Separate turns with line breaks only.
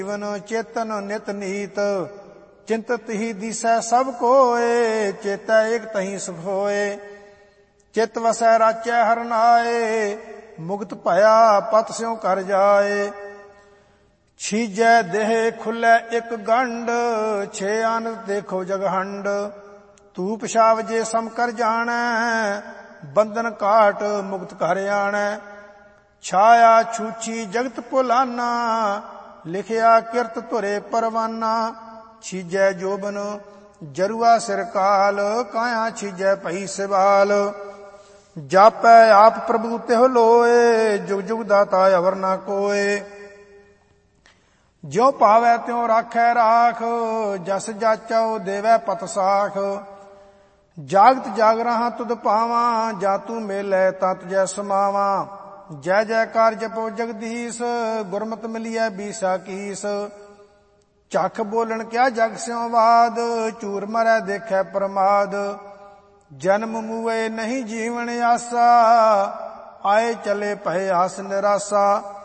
ਜੀਵਨ ਚੇਤਨ ਨਿਤ ਨੀਤ, ਚਿੰਤਤ ਹੀ ਦੀਸੈ ਸਭ ਕੋਏ, ਚੇਤੈ ਏਕ ਤਹੀਂ ਸੁਖ ਹੋਏ। ਚਿਤ ਵਸੈ ਰਾਚੈ ਹਰਿ ਨਾਏ, ਮੁਕਤ ਭਇਆ ਪਤ ਸਿਉ ਕਰ ਜਾਏ। ਛੀਜੈ ਦੇਹ ਖੁੱਲੈ ਇਕ ਗੰਢ, ਛੇ ਆਨੰਦ ਦੇਖੋ ਜਗਹੰਡ। ਧੂਪ ਛਾਵ ਜੇ ਸਮ ਕਰ ਜਾਣੈ, ਬੰਧਨ ਕਾਟ ਮੁਕਤ ਘਰ ਆਣੈ। ਛਾਇਆ ਛੂਛੀ ਜਗਤ ਭੁਲਾਨਾ, ਲਿਖਿਆ ਕਿਰਤ ਧੁਰੇ ਪਰਵਾਨਾ। ਛੀਜੈ ਜੋਬਨ ਜਰੂਆ ਸਿਰ ਕਾਲ, ਕਾਇਆ ਛੀਜੈ ਭਈ ਸਿਵਾਲ। ਜਾਪੈ ਆਪ ਪ੍ਰਭੂ ਤਿਹੁ ਲੋਏ, ਜੁਗ ਜੁਗ ਦਾਤਾ ਅਵਰ ਨਾ ਕੋਏ। ਜਿਉ ਭਾਵੈ ਤਿਉ ਰਾਖੈ ਰਾਖ, ਜਸ ਜਾਚਉ ਦੇਵੈ ਪਤ ਸਾਖ। ਜਾਗਤ ਜਾਗ ਰਹਾ ਤੁਧ ਪਾਵਾਂ, ਜਾ ਤੂੰ ਮੇਲੈ ਤਾ ਤੁਜੈ ਸਮਾਵਾਂ। ਜੈ ਜੈਕਾਰ ਜਪੋ ਜਗਦੀਸ਼, ਗੁਰਮਤਿ ਮਿਲੀਐ ਬੀਸਾ ਕੀਸ। ਝਖ ਬੋਲਣ ਕਿਆ ਜਗ ਸਿਉ ਬਾਦ, ਚੂਰ ਮਰੈ ਦੇਖੈ ਪ੍ਰਮਾਦ। ਜਨਮ ਮੂਏ ਨਹੀਂ ਜੀਵਨ ਆਸਾ, ਆਏ ਚਲੇ ਭਏ ਆਸ ਨਿਰਾਸਾ।